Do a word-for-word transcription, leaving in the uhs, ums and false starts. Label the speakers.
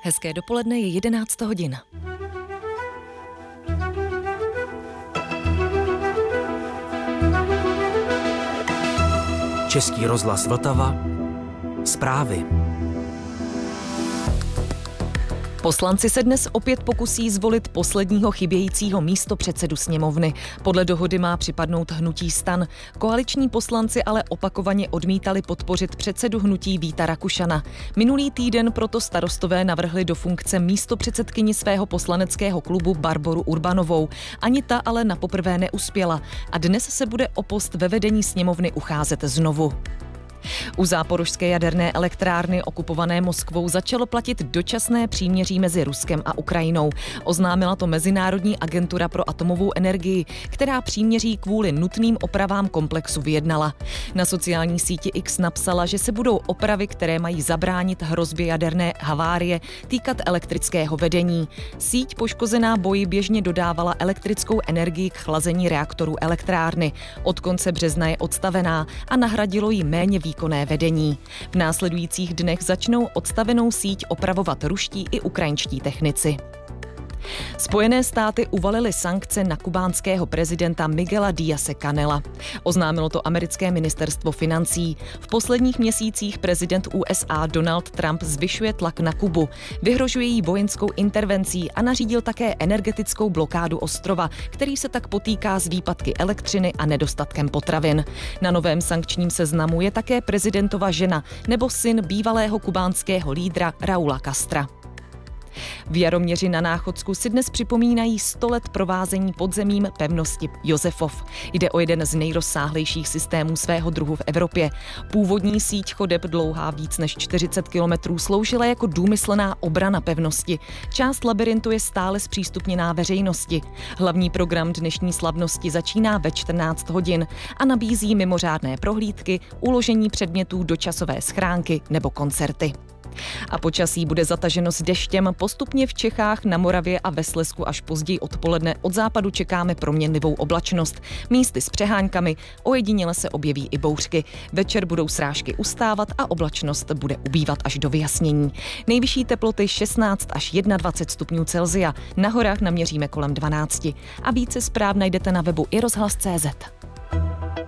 Speaker 1: Hezké dopoledne, je jedenáct hodin.
Speaker 2: Český rozhlas Vltava. Zprávy.
Speaker 1: Poslanci se dnes opět pokusí zvolit posledního chybějícího místopředsedu sněmovny. Podle dohody má připadnout hnutí STAN. Koaliční poslanci ale opakovaně odmítali podpořit předsedu hnutí Víta Rakušana. Minulý týden proto Starostové navrhli do funkce místopředsedkyni svého poslaneckého klubu Barboru Urbanovou. Ani ta ale napoprvé neuspěla a dnes se bude o post ve vedení sněmovny ucházet znovu. U záporožské jaderné elektrárny okupované Moskvou začalo platit dočasné příměří mezi Ruskem a Ukrajinou. Oznámila to Mezinárodní agentura pro atomovou energii, která příměří kvůli nutným opravám komplexu vyjednala. Na sociální síti X napsala, že se budou opravy, které mají zabránit hrozbě jaderné havárie, týkat elektrického vedení. Síť poškozená boji běžně dodávala elektrickou energii k chlazení reaktorů elektrárny. Od konce března je odstavená a nahradilo ji méně výkonné vedení. V následujících dnech začnou odstavenou síť opravovat ruští i ukrajinští technici. Spojené státy uvalily sankce na kubánského prezidenta Miguela Díaze-Canela. Oznámilo to americké ministerstvo financí. V posledních měsících prezident U S A Donald Trump zvyšuje tlak na Kubu, vyhrožuje jí vojenskou intervencí a nařídil také energetickou blokádu ostrova, který se tak potýká s výpadky elektřiny a nedostatkem potravin. Na novém sankčním seznamu je také prezidentova žena nebo syn bývalého kubánského lídra Raula Castra. V Jaroměři na Náchodsku si dnes připomínají sto let provázení podzemím pevnosti Josefov. Jde o jeden z nejrozsáhlejších systémů svého druhu v Evropě. Původní síť chodeb dlouhá víc než čtyřicet kilometrů sloužila jako důmyslná obrana pevnosti. Část labyrintu je stále zpřístupněná veřejnosti. Hlavní program dnešní slavnosti začíná ve čtrnáct hodin a nabízí mimořádné prohlídky, uložení předmětů do časové schránky nebo koncerty. A počasí bude zataženo s deštěm, postupně v Čechách, na Moravě a ve Slezsku až později odpoledne od západu čekáme proměnlivou oblačnost. Místy s přeháňkami, ojediněle se objeví i bouřky. Večer budou srážky ustávat a oblačnost bude ubývat až do vyjasnění. Nejvyšší teploty šestnáct až dvacet jedna stupňů Celsia, na horách naměříme kolem dvanáct. A více zpráv najdete na webu i rozhlas tečka cé zet.